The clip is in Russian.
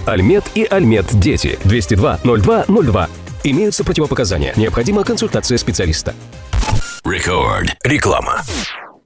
Альмет и Альмет Дети. 202-02-02. Имеются противопоказания. Необходима консультация специалиста. Record. Реклама.